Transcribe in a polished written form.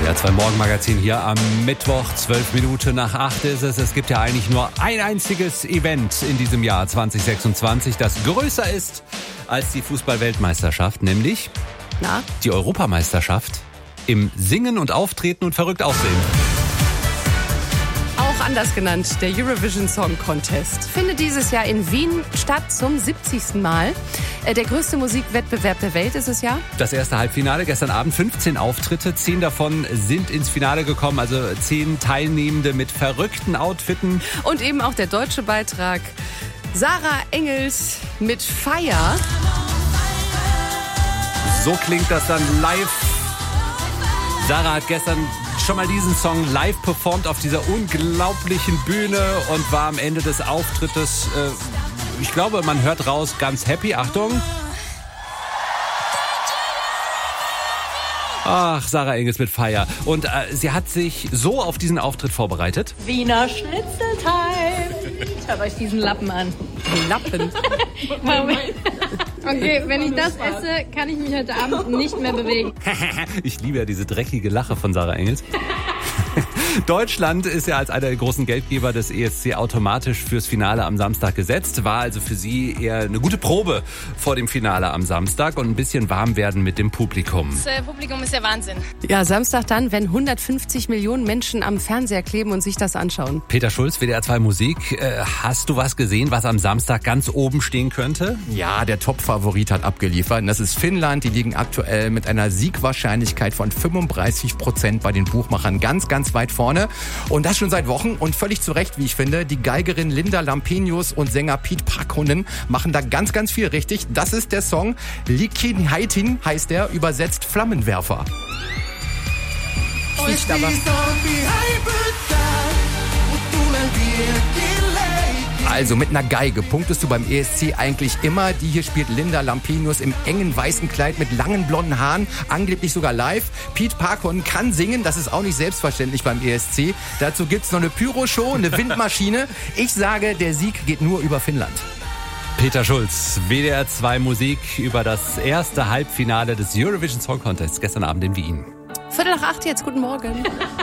WDR 2 Morgenmagazin hier am Mittwoch, 12 Minuten nach 8 ist es. Es gibt ja eigentlich nur ein einziges Event in diesem Jahr 2026, das größer ist als die Fußball-Weltmeisterschaft, nämlich die Europameisterschaft im Singen und Auftreten und verrückt aussehen. Auch anders genannt, der Eurovision Song Contest, findet dieses Jahr in Wien statt zum 70. Mal. Der größte Musikwettbewerb der Welt ist es ja. Das erste Halbfinale, gestern Abend 15 Auftritte, 10 davon sind ins Finale gekommen, also 10 Teilnehmende mit verrückten Outfitten. Und eben auch der deutsche Beitrag. Sarah Engels mit Fire. So klingt das dann live. Sarah hat gestern schon mal diesen Song live performt auf dieser unglaublichen Bühne und war am Ende des Auftrittes, ich glaube, man hört raus, ganz happy. Achtung. Ach, Sarah Engels mit Fire. Und sie hat sich so auf diesen Auftritt vorbereitet. Wiener Schnitzelteig. Schaut euch diesen Lappen an. Lappen? Okay, wenn ich das esse, kann ich mich heute Abend nicht mehr bewegen. Ich liebe ja diese dreckige Lache von Sarah Engels. Deutschland ist ja als einer der großen Geldgeber des ESC automatisch fürs Finale am Samstag gesetzt. War also für sie eher eine gute Probe vor dem Finale am Samstag und ein bisschen warm werden mit dem Publikum. Das Publikum ist der Wahnsinn. Ja, Samstag dann, wenn 150 Millionen Menschen am Fernseher kleben und sich das anschauen. Peter Schulz, WDR 2 Musik. Hast du was gesehen, was am Samstag ganz oben stehen könnte? Ja, der Top-Favorit hat abgeliefert. Und das ist Finnland. Die liegen aktuell mit einer Siegwahrscheinlichkeit von 35% bei den Buchmachern ganz, ganz weit vorne. Und das schon seit Wochen und völlig zu Recht, wie ich finde. Die Geigerin Linda Lampenius und Sänger Pete Parkkonen machen da ganz, ganz viel richtig. Das ist der Song. Likin Haitin heißt der, übersetzt Flammenwerfer. Riecht aber. Also mit einer Geige punktest du beim ESC eigentlich immer. Die hier spielt Linda Lampenius im engen weißen Kleid mit langen blonden Haaren, angeblich sogar live. Pete Parkkonen kann singen, das ist auch nicht selbstverständlich beim ESC. Dazu gibt's noch eine Pyroshow, eine Windmaschine. Ich sage, der Sieg geht nur über Finnland. Peter Schulz, WDR 2 Musik über das erste Halbfinale des Eurovision Song Contests gestern Abend in Wien. 7:45 jetzt, guten Morgen.